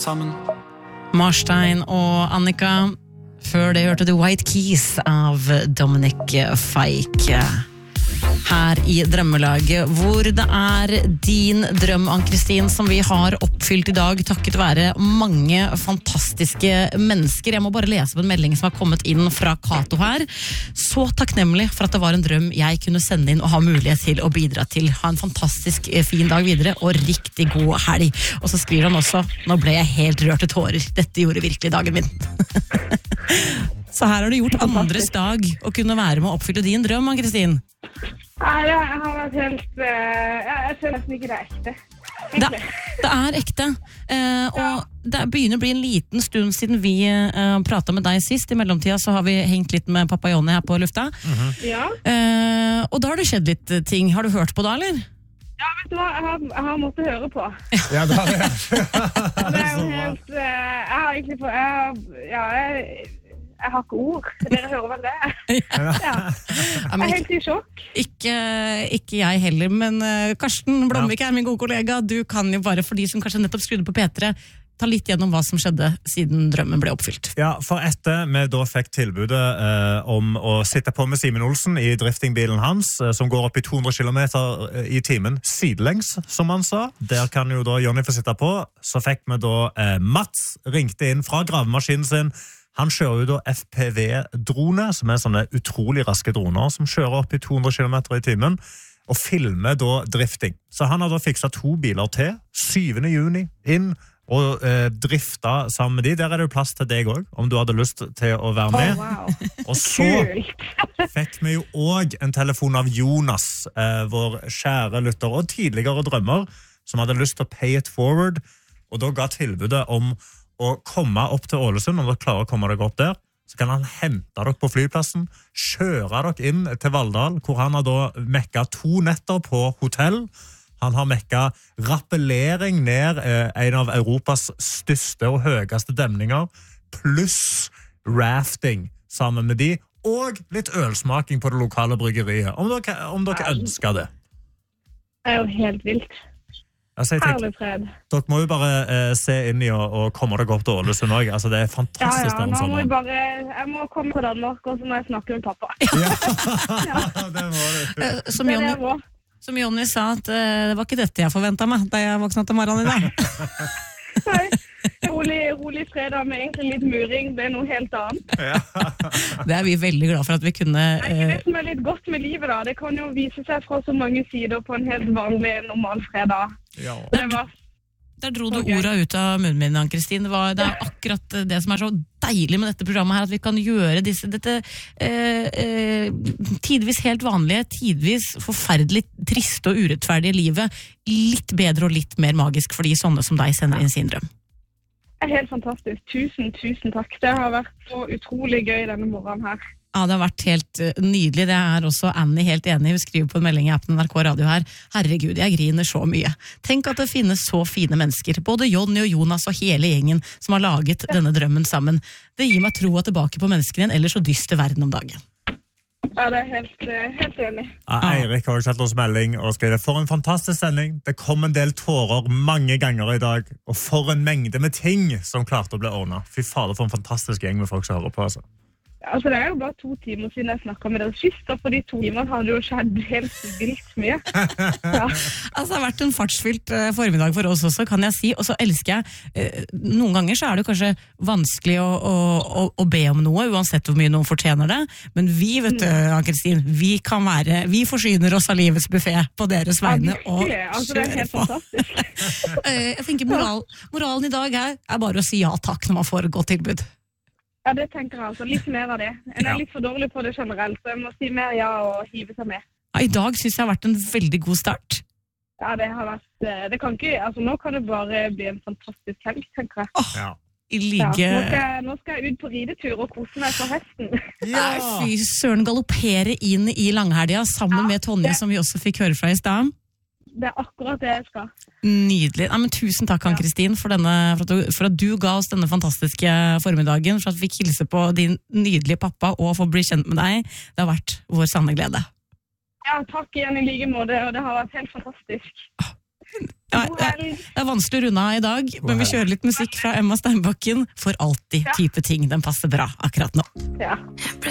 sammen. Marstein og Annika. Før det hørte du White Keys av Dominic Fike. Her i Drømmelaget, hvor det din drøm, Ann-Kristin, som vi har oppfylt i dag, takket være mange fantastiske mennesker. Jeg må bare lese på en melding som har kommet inn fra Kato her. Så takknemlig for at det var en drøm jeg kunne sende inn og ha mulighet til å bidra til. Ha en fantastisk fin dag videre, og riktig god helg. Og så skriver han også, nå ble jeg helt rørt til tårer. Dette gjorde virkelig dagen min. Så her har du gjort andres dag å kunne være med å oppfylle din drøm, Ann-Kristin. Nei, jeg har vært helt... Jeg tror nesten ikke det ekte. Det ekte. Og det begynner å bli en liten stund siden vi pratet med deg sist. I mellomtida så har vi hengt litt med pappa Jonny her på lufta. Ja. Og da har det skjedd litt ting. Har du hørt på det, eller? Ja, vet du hva? Jeg har måttet høre på. Ja, det har jeg. Det jo helt... Jeg har egentlig jeg har ikke ord. Dere hører vel det? Ja. Jeg helt i sjokk. Ikke jeg heller, men Karsten Blomvik min gode kollega. Du kan jo bare, for de som kanskje nettopp skrudde på P3, ta litt gjennom hva som skjedde siden drømmen ble oppfylt. Ja, for etter vi da fikk tilbudet om å sitte på med Simen Olsen i driftingbilen hans, som går opp i 200 kilometer i timen, sidelengs, som han sa. Der kan jo da Jonny få sitte på. Så fikk vi da Mats ringte inn fra gravemaskinen sin. Han kjører jo da FPV-drone, som sånne utrolig raske droner, som kjører opp i 200 kilometer i timen, og filmer da drifting. Så han har da fikset 2 biler til, 7. juni, inn, og drifta sammen med de. Der det jo plass til deg også, om du hadde lyst til å være med. Wow. Og så fikk vi jo også en telefon av Jonas, vår kjære lytter, og tidligere drømmer, som hadde lyst til å pay it forward, og da ga tilbudet om å komme opp til Ålesund, om dere klarer å komme dere opp der, så kan han hente dere på flyplassen, kjøre dere inn til Valldal, hvor han har da mekket 2 netter på hotell. Han har mekket rappellering ned en av Europas største og høyeste demninger, pluss rafting sammen med de, og litt ølsmaking på det lokale bryggeriet, om dere ønsker det. Det jo helt vilt. Altså, Herlig fred. Dere må jo bare se inn i og komme dere opp til Ålesund også. Altså, det fantastisk. Ja, nå må jeg må komme på Danmark, og så må jeg snakke med pappa. Ja, det må du. Som Jonny sa, at det var ikke dette jeg forventet meg da jeg våknet til morgenen i dag. Nei, rolig fredag med egentlig litt muring, det noe helt annet. Det vi veldig glad for at vi kunne... Det som litt godt med livet da, det kan jo vise seg fra så mange sider på en helt vanlig, normal fredag. Ja. Der dro du orda ut av munnen min, Ann-Kristin. Det akkurat det som så deilig med dette programmet her, at vi kan gjøre dette tidvis helt vanlige, tidvis forferdelig triste og urettferdige livet litt bedre og litt mer magisk for de sånne som deg sender inn sin drøm. Det helt fantastisk. Tusen takk. Det har vært så utrolig gøy denne morgenen her. Ja, det har vært helt nydelig. Det også Annie helt enig. Hun skriver på en melding i appen NRK Radio her. Herregud, jeg griner så mye. Tenk at det finnes så fine mennesker. Både Jonny og Jonas og hele gjengen som har laget denne drømmen sammen. Det gir meg troa tilbake på menneskene i en ellers så dyster verden om dagen. Ja, det helt enig. Eirik har også sett oss melding og skrevet for en fantastisk sending. Det kom en del tårer mange ganger i dag, og for en mengde med ting som klarte å bli ordnet. Fy fader, for en fantastisk gjeng med folk som hører på, altså. Altså, det jo bare 2 timer siden jeg snakket med dere sist, og for de 2 timene hadde det jo skjedd helt vilt mye. Ja. Altså, det har vært en fartsfylt formiddag for oss også, kan jeg si, og så elsker jeg, noen ganger så det kanskje vanskelig å be om noe, uansett hvor mye noen fortjener det, men vi, vet du, Ann-Kristin, vi forsyner oss av livets buffet på deres vegne, og altså, det helt fantastisk. Jeg tenker moralen i dag bare å si ja takk når man får et godt tilbud. Ja, det tenker jeg altså. Litt mer av det. En litt for dårlig på det generelt, så jeg må si mer ja og hive seg med. Ja, i dag synes jeg har vært en veldig god start. Ja, det har vært... Det kan ikke... Altså, nå kan det bare bli en fantastisk helg, tenker jeg. Ja. I like... Nå skal jeg ut på ridetur og kose meg på hesten. Ja! Fy søren, galoppere inn i langhelga sammen med Tonje, som vi også fikk høre fra i sted. Det akkurat det jeg skal. Nydelig. Nei, men tusen takk, Ann-Kristin, for at du ga oss denne fantastiske formiddagen, for at vi fikk hilse på din nydelige pappa og få bli kjent med deg. Det har vært vår sanne glede. Ja, takk igjen i like måte, og det har vært helt fantastisk. Ja, det vanskelig å runde av I dag, men vi kjører litt musikk fra Emma Steinbakken for alltid type ting. Den passer bra akkurat nå. Ja.